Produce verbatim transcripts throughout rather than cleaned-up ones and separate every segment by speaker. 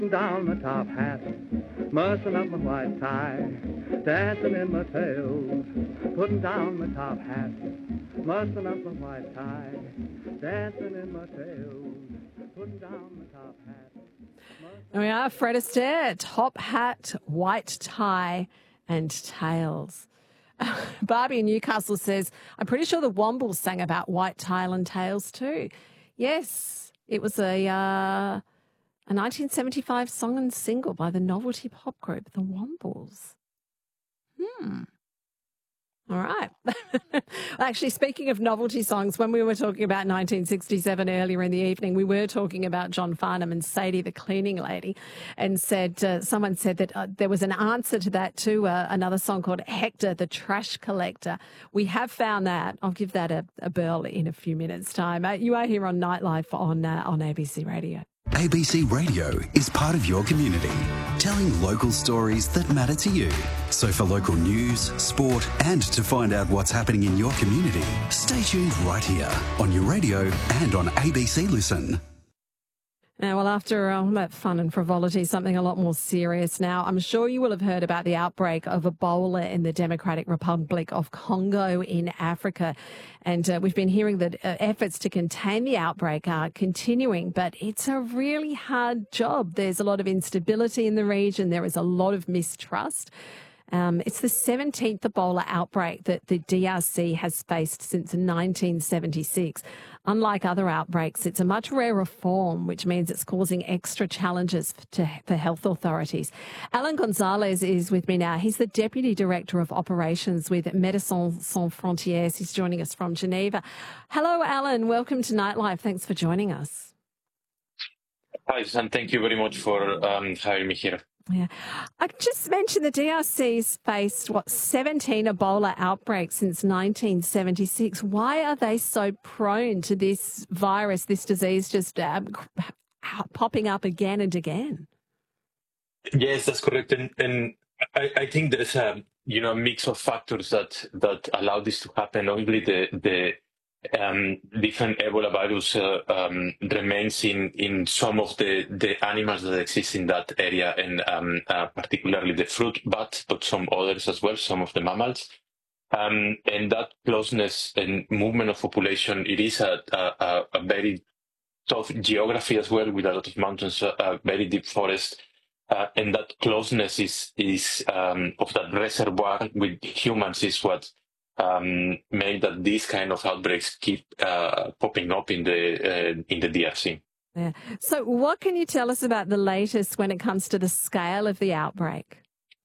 Speaker 1: down my top hat, mussing up my white tie, dancing in my tails, putting down my top hat, mussing up my white tie, dancing in my tails, putting down my top hat.
Speaker 2: There we are, Fred Astaire, top hat, white tie and tails. Barbie in Newcastle says, I'm pretty sure the Wombles sang about white tie and tails too. Yes, it was a... Uh, A nineteen seventy-five song and single by the novelty pop group, the Wombles. Hmm. All right. Actually, speaking of novelty songs, when we were talking about nineteen sixty-seven earlier in the evening, we were talking about John Farnham and Sadie the cleaning lady, and said uh, someone said that uh, there was an answer to that to uh, another song called Hector the Trash Collector. We have found that. I'll give that a, a burl in a few minutes' time. Uh, you are here on Nightlife on uh, on A B C Radio.
Speaker 3: A B C Radio is part of your community, telling local stories that matter to you. So for local news, sport and to find out what's happening in your community, stay tuned right here on your radio and on A B C Listen.
Speaker 2: Now, well, after all that fun and frivolity, something a lot more serious now. I'm sure you will have heard about the outbreak of Ebola in the Democratic Republic of Congo in Africa. And uh, we've been hearing that uh, efforts to contain the outbreak are continuing, but it's a really hard job. There's a lot of instability in the region. There is a lot of mistrust. Um, it's the seventeenth Ebola outbreak that the D R C has faced since nineteen seventy-six. Unlike other outbreaks, it's a much rarer form, which means it's causing extra challenges to, for health authorities. Alan Gonzalez is with me now. He's the Deputy Director of Operations with Médecins Sans Frontières. He's joining us from Geneva. Hello, Alan. Welcome to Nightlife. Thanks for joining us.
Speaker 4: Hi, Susan. Thank you very much for um, having me here.
Speaker 2: Yeah. I just mentioned the D R C's faced, what, seventeen Ebola outbreaks since nineteen seventy-six. Why are they so prone to this virus, this disease just uh, popping up again and again?
Speaker 4: Yes, that's correct. And, and I, I think there's a you know mix of factors that, that allow this to happen. Obviously, the, the um, different Ebola virus uh, um, remains in, in some of the, the animals that exist in that area, and um, uh, particularly the fruit bat, but some others as well, some of the mammals. Um, and that closeness and movement of population, it is a, a, a very tough geography as well, with a lot of mountains, a, a very deep forest. Uh, and that closeness is, is um, of that reservoir with humans is what Um, made that these kind of outbreaks keep uh, popping up in the uh, in the D R C.
Speaker 2: Yeah. So what can you tell us about the latest when it comes to the scale of the outbreak?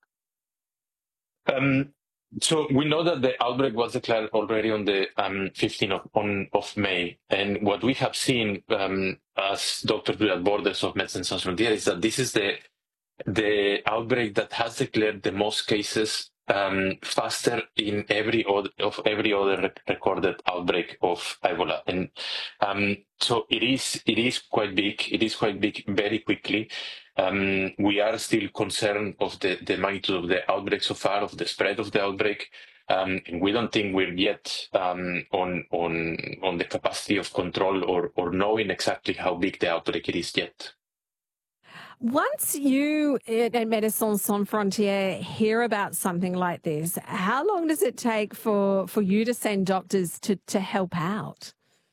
Speaker 4: Um, so we know that the outbreak was declared already on the um, fifteenth of, on, of May. And what we have seen um, as Doctors Without Borders of Médecins Sans Frontières is that this is the the outbreak that has declared the most cases Um, faster in every other of every other rec- recorded outbreak of Ebola, and um, so it is it is quite big. It is quite big very quickly. Um, we are still concerned of the, the magnitude of the outbreak so far, of the spread of the outbreak, um, and we don't think we're yet um, on on on the capacity of control or or knowing exactly how big the outbreak it is yet.
Speaker 2: Once you at Médecins Sans Frontières hear about something like this, how long does it take for, for you to send doctors to, to help out?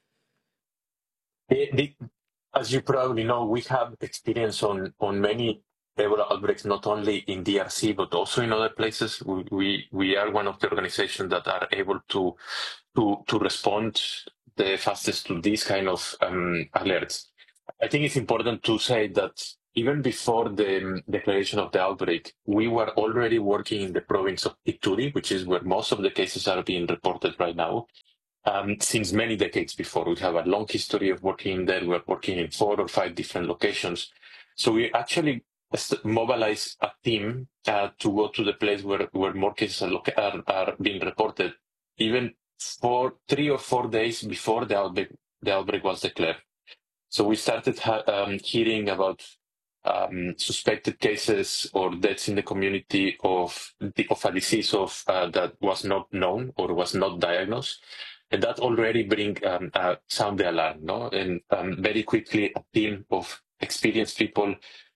Speaker 4: The, the, as you probably know, we have experience on, on many Ebola outbreaks, not only in D R C, but also in other places. We, we, we are one of the organizations that are able to, to, to respond the fastest to these kind of um, alerts. I think it's important to say that even before the declaration of the outbreak, we were already working in the province of Ituri, which is where most of the cases are being reported right now, um, since many decades before. We have a long history of working there. We're working in four or five different locations. So we actually mobilized a team uh, to go to the place where, where more cases are, loca- are, are being reported, even for three or four days before the outbreak, the outbreak was declared. So we started ha- um, hearing about Um, suspected cases or deaths in the community of the, of a disease of uh, that was not known or was not diagnosed, and that already bring um, uh, sound the alarm, no? And um, very quickly, a team of experienced people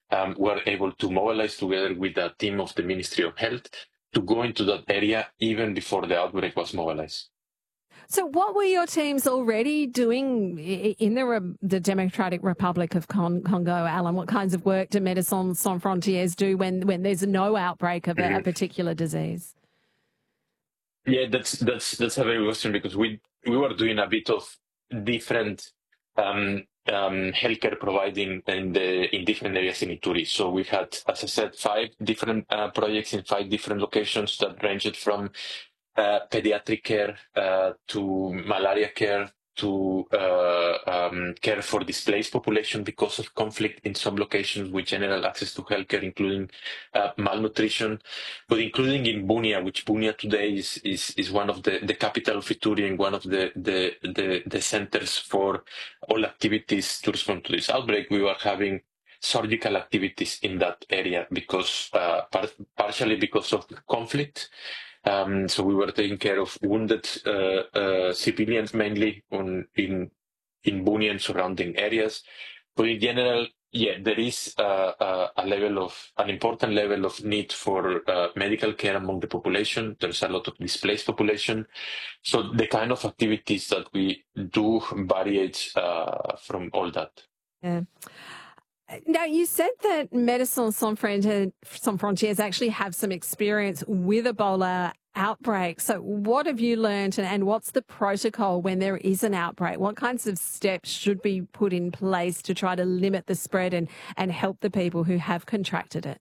Speaker 4: um, were able to mobilize together with a team of the Ministry of Health to go into that area even before the outbreak was mobilized.
Speaker 2: So what were your teams already doing in the, the Democratic Republic of Congo, Alan? What kinds of work do Médecins Sans Frontières do when, when there's no outbreak of a, a particular disease?
Speaker 4: Yeah, that's that's that's a very good question, because we we were doing a bit of different um, um, healthcare providing in the in different areas in Ituri. So we had, as I said, five different uh, projects in five different locations that ranged from uh, pediatric care uh, to malaria care to uh, um, care for displaced population because of conflict in some locations with general access to healthcare, including uh, malnutrition, but including in Bunia, which Bunia today is is, is one of the, the capital of Ituri and one of the, the, the, the centers for all activities to respond to this outbreak. We were having surgical activities in that area because uh, par- partially because of conflict. Um, so we were taking care of wounded uh, uh, civilians mainly on, in in Bunia and surrounding areas. But in general, yeah, there is uh, uh, a level of an important level of need for uh, medical care among the population. There's a lot of displaced population. So the kind of activities that we do varies uh, from all that.
Speaker 2: Yeah. Now, you said that Médecins Sans Frontières actually have some experience with Ebola outbreak. So what have you learned, and what's the protocol when there is an outbreak? What kinds of steps should be put in place to try to limit the spread and, and help the people who have contracted it?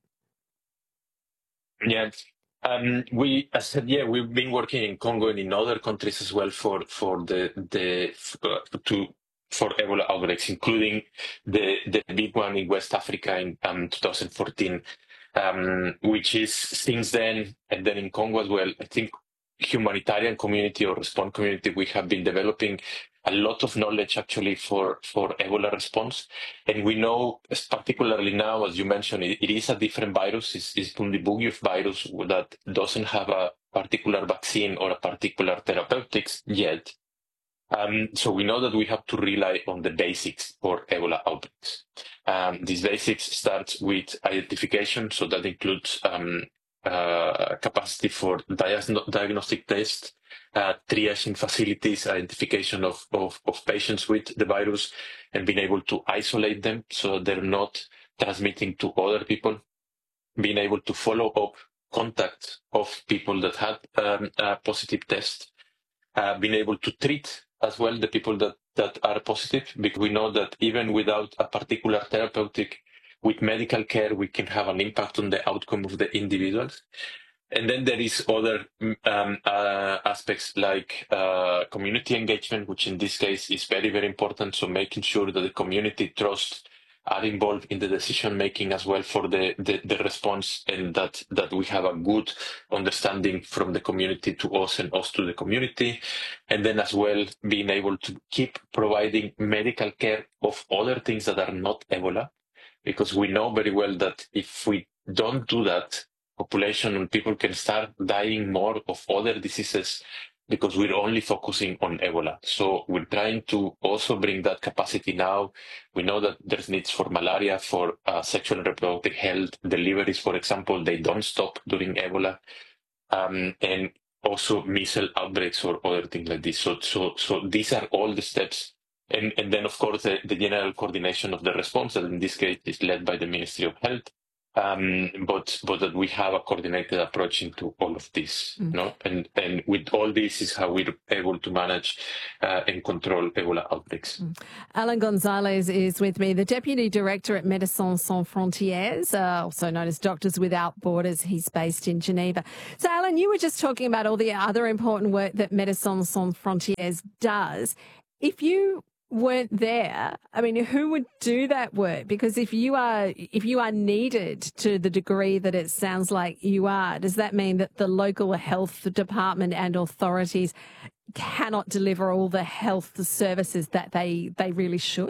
Speaker 4: Yeah. Um, we, as I said, yeah, we've been working in Congo and in other countries as well for, for the, the, uh, to, for Ebola outbreaks, including the, the big one in West Africa in um, two thousand fourteen, um, which is since then, and then in Congo as well, I think humanitarian community or response community, we have been developing a lot of knowledge actually for, for Ebola response. And we know, particularly now, as you mentioned, it, it is a different virus. It's, it's Bundibugyo virus that doesn't have a particular vaccine or a particular therapeutics yet. Um, so we know that we have to rely on the basics for Ebola outbreaks. Um, these basics starts with identification, so that includes um, uh, capacity for diagn- diagnostic tests, uh, triaging facilities, identification of, of, of patients with the virus, and being able to isolate them so they're not transmitting to other people, being able to follow up contact of people that had um, a positive test, uh, being able to treat as well the people that, that are positive, because we know that even without a particular therapeutic, with medical care, we can have an impact on the outcome of the individuals. And then there is other um, uh, aspects like uh, community engagement, which in this case is very, very important. So making sure that the community trust are involved in the decision making as well for the, the, the response, and that, that we have a good understanding from the community to us and us to the community. And then as well being able to keep providing medical care of other things that are not Ebola, because we know very well that if we don't do that, population and people can start dying more of other diseases because we're only focusing on Ebola. So we're trying to also bring that capacity now. We know that there's needs for malaria, for uh, sexual and reproductive health, deliveries, for example, they don't stop during Ebola, um, and also measles outbreaks or other things like this. So, so, so these are all the steps. And, and then, of course, the, the general coordination of the response, that in this case is led by the Ministry of Health. Um, but but that we have a coordinated approach into all of this, mm. no? And and with all this is how we're able to manage uh, and control Ebola outbreaks. Mm.
Speaker 2: Alan Gonzalez is with me, the Deputy Director at Médecins Sans Frontières, uh, also known as Doctors Without Borders. He's based in Geneva. So, Alan, you were just talking about all the other important work that Médecins Sans Frontières does. If you weren't there, I mean, who would do that work? Because if you are if you are needed to the degree that it sounds like you are, does that mean that the local health department and authorities cannot deliver all the health services that they, they really should?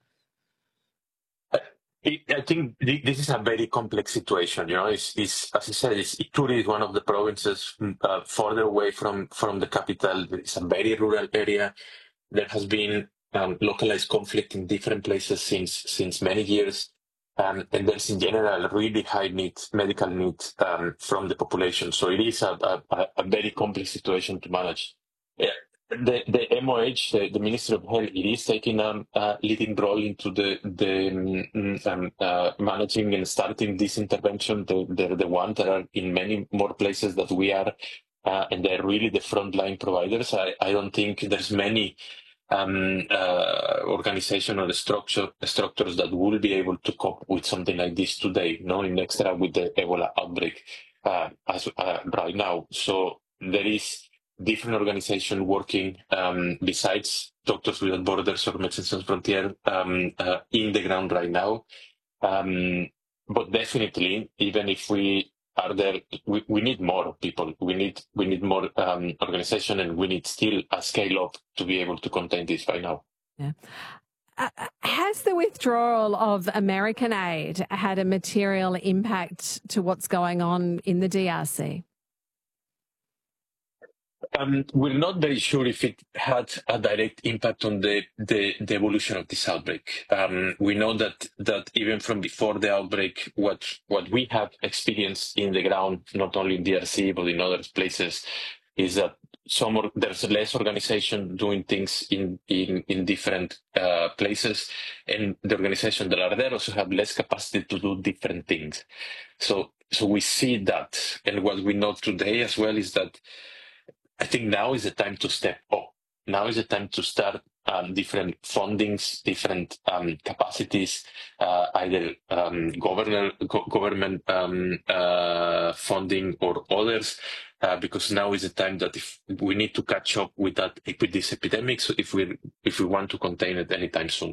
Speaker 4: I think this is a very complex situation. You know, it's, it's as I said, it's, Ituri is one of the provinces uh, further away from, from the capital. It's a very rural area. There has been Um, localized conflict in different places since since many years. Um, and there's in general really high need, medical need um, from the population. So it is a, a, a very complex situation to manage. Yeah. The, the M O H, the, the Ministry of Health, it is taking a, a leading role into the the um, uh, managing and starting this intervention. They, they're the ones that are in many more places that we are, uh, and they're really the frontline providers. I, I don't think there's many um, uh, organization or structure structures that will be able to cope with something like this today. No, in extra with the Ebola outbreak uh, as uh, right now. So there is different organizations working um, besides Doctors Without Borders or Médecins Sans Frontières um, uh, in the ground right now. Um, but definitely, even if we are there, we, we need more people. We need we need more um, organization, and we need still a scale up to be able to contain this right now.
Speaker 2: Yeah. Uh, has the withdrawal of American aid had a material impact to what's going on in the D R C?
Speaker 4: Um, we're not very sure if it had a direct impact on the, the, the evolution of this outbreak. Um, we know that that even from before the outbreak, what what we have experienced in the ground, not only in D R C but in other places, is that some or, there's less organization doing things in in in different uh, places, and the organizations that are there also have less capacity to do different things. So so we see that, and what we know today as well is that I think now is the time to step up. Now is the time to start um, different fundings, different um, capacities, uh, either um, governor, go- government um, uh, funding or others, uh, because now is the time that if we need to catch up with that with this epidemic, so if we if we want to contain it anytime soon.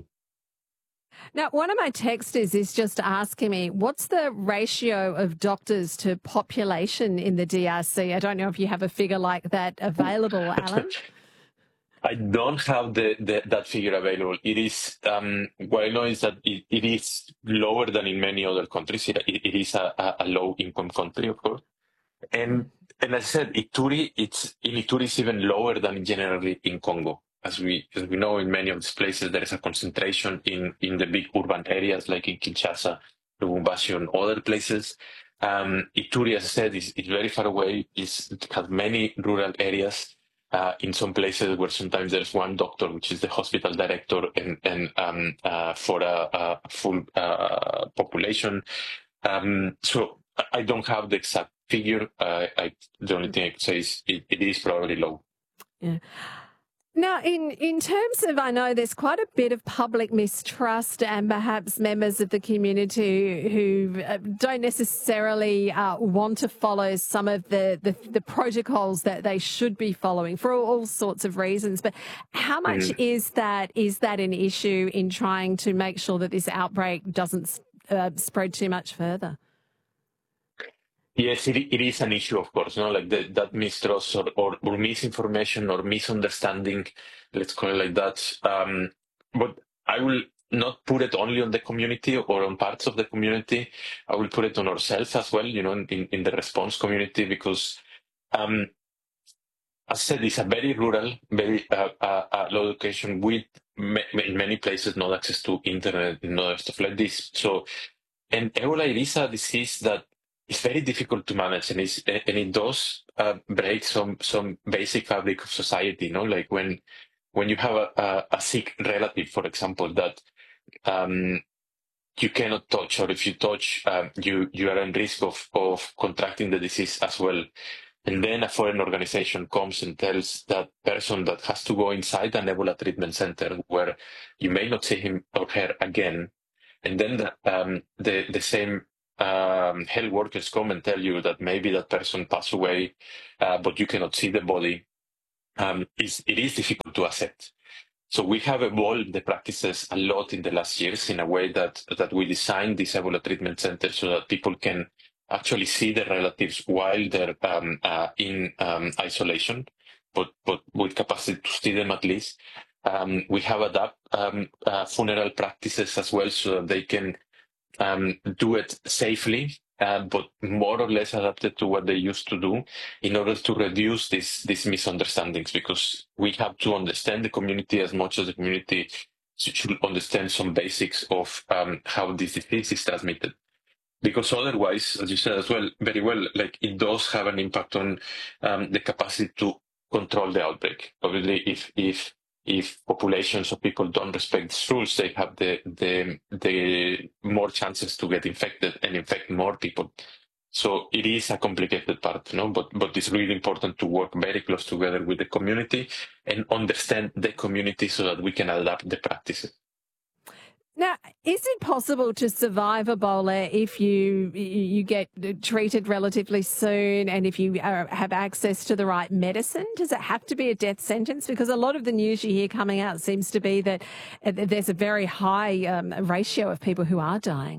Speaker 2: Now, one of my texters is just asking me, what's the ratio of doctors to population in the D R C? I don't know if you have a figure like that available, Alan.
Speaker 4: I don't have the, the that figure available. It is um, what I know is that it, it is lower than in many other countries. It, it is a, a low income country, of course, and and as I said, Ituri, it's in Ituri is even lower than generally in Congo. As we as we know, in many of these places, there is a concentration in, in the big urban areas, like in Kinshasa, Lubumbashi, and other places. Um, Ituri, as I said, is, is very far away. It's, it has many rural areas. Uh, in some places where sometimes there's one doctor, which is the hospital director, and, and um, uh, for a, a full uh, population. Um, so I don't have the exact figure. Uh, I, the only thing I can say is it, it is probably low.
Speaker 2: Yeah. Now, in, in terms of, I know there's quite a bit of public mistrust and perhaps members of the community who don't necessarily uh, want to follow some of the, the, the protocols that they should be following for all, all sorts of reasons. But how much mm. is that is that an issue in trying to make sure that this outbreak doesn't uh, spread too much further?
Speaker 4: Yes, it, it is an issue, of course, no, like the, that mistrust or, or, or misinformation or misunderstanding, let's call it like that. Um, but I will not put it only on the community or on parts of the community. I will put it on ourselves as well, you know, in, in the response community, because, um, as I said, it's a very rural, very uh, uh, uh, low location with ma- in many places not access to internet and other stuff like this. So, and Ebola it is a disease that it's very difficult to manage, and, it's, and it does uh, break some some basic fabric of society. You know, like when when you have a, a, a sick relative, for example, that um, you cannot touch, or if you touch, um, you you are in risk of of contracting the disease as well. And then a foreign organization comes and tells that person that has to go inside an Ebola treatment center where you may not see him or her again, and then the um, the, the same. Um, health workers come and tell you that maybe that person passed away, uh, but you cannot see the body. Um, it's, it is difficult to accept. So we have evolved the practices a lot in the last years in a way that that we designed this Ebola treatment center so that people can actually see their relatives while they're um, uh, in um, isolation, but but with capacity to see them at least. Um, we have adapt um, uh, funeral practices as well so that they can Um, do it safely, uh, but more or less adapted to what they used to do in order to reduce this, these misunderstandings, because we have to understand the community as much as the community should understand some basics of um, how this disease is transmitted. Because otherwise, as you said as well, very well, like it does have an impact on um, the capacity to control the outbreak. Obviously, if if if populations of people don't respect these rules, they have the the the more chances to get infected and infect more people. So it is a complicated part, no? But but it's really important to work very close together with the community and understand the community so that we can adapt the practices.
Speaker 2: Now, is it possible to survive Ebola if you you get treated relatively soon and if you uh, have access to the right medicine? Does it have to be a death sentence? Because a lot of the news you hear coming out seems to be that there's a very high um, ratio of people who are dying.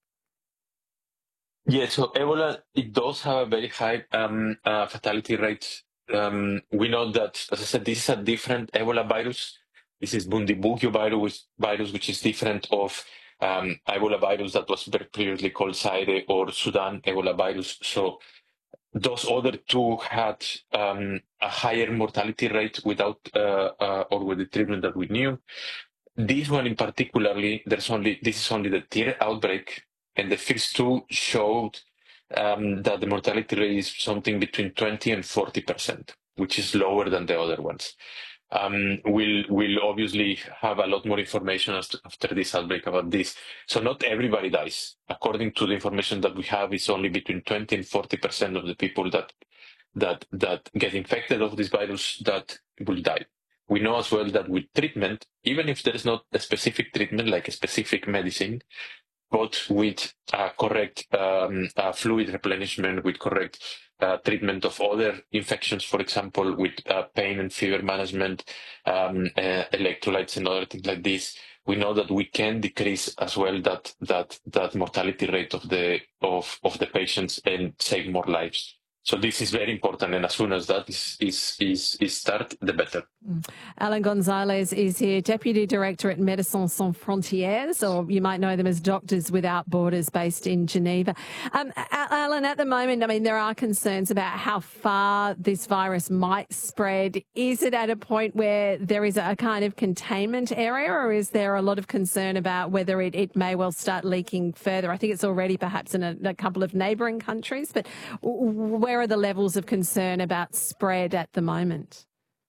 Speaker 4: Yeah, so Ebola, it does have a very high um, uh, fatality rate. Um, we know that, as I said, this is a different Ebola virus. This is Bundibugyo virus, virus, which is different of um, Ebola virus that was very previously called Zaire or Sudan Ebola virus. So those other two had um, a higher mortality rate without uh, uh, or with the treatment that we knew. This one in particularly, there's only this is only the third outbreak, and the first two showed um, that the mortality rate is something between twenty and forty percent, which is lower than the other ones. Um, we'll, we'll obviously have a lot more information after this outbreak about this. So not everybody dies. According to the information that we have, it's only between twenty and forty percent of the people that, that, that get infected of this virus that will die. We know as well that with treatment, even if there is not a specific treatment, like a specific medicine, but with uh, correct um, uh, fluid replenishment, with correct uh, treatment of other infections, for example, with uh, pain and fever management, um, uh, electrolytes and other things like this, we know that we can decrease as well that that that mortality rate of the of of the patients and save more lives. So this is very important, and as soon as that is is is, is start, the better.
Speaker 2: Alan Gonzalez is here, Deputy Director at Médecins Sans Frontières, or you might know them as Doctors Without Borders, based in Geneva. Um, Alan, at the moment, I mean, there are concerns about how far this virus might spread. Is it at a point where there is a kind of containment area, or is there a lot of concern about whether it, it may well start leaking further? I think it's already perhaps in a, a couple of neighbouring countries, but where are the levels of concern about spread at the moment?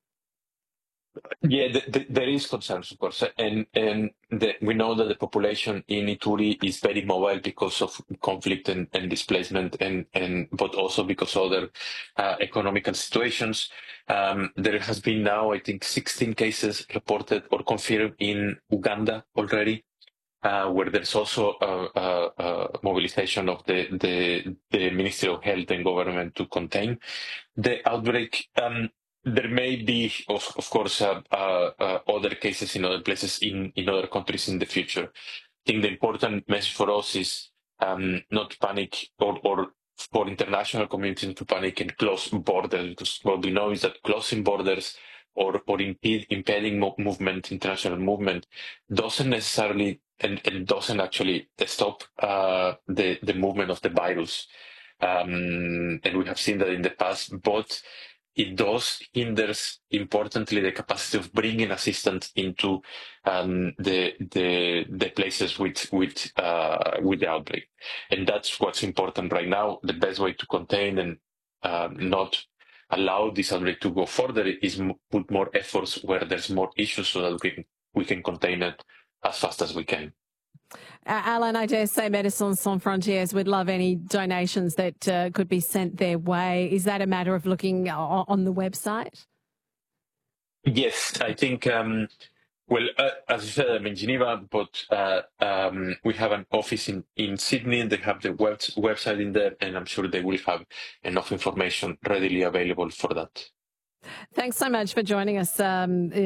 Speaker 4: Yeah, the, the, there is concerns, of course, and and the, we know that the population in Ituri is very mobile because of conflict and, and displacement, and and but also because of other uh, economical situations. Um, there has been now, I think, sixteen cases reported or confirmed in Uganda already, uh, where there's also a, a, a mobilization of the, the the Ministry of Health and government to contain the outbreak. Um, There may be, of, of course, uh, uh, uh, other cases in other places in, in other countries in the future. I think the important message for us is um, not to panic, or, or for international community to panic and close borders, because what we know is that closing borders or, or impede, impeding mo- movement, international movement, doesn't necessarily and, and doesn't actually stop uh, the, the movement of the virus. Um, and we have seen that in the past, but it does hinders importantly the capacity of bringing assistance into um, the the the places with with uh, with the outbreak, and that's what's important right now. The best way to contain and uh, not allow this outbreak to go further is m- put more efforts where there's more issues, so that we can, we can contain it as fast as we can.
Speaker 2: Uh, Alan, I dare say Médecins Sans Frontières would love any donations that uh, could be sent their way. Is that a matter of looking on, on the website?
Speaker 4: Yes, I think, um, well, uh, as you said, I'm in Geneva, but uh, um, we have an office in, in Sydney. They have the web, website in there, and I'm sure they will have enough information readily available for that.
Speaker 2: Thanks so much for joining us. Um,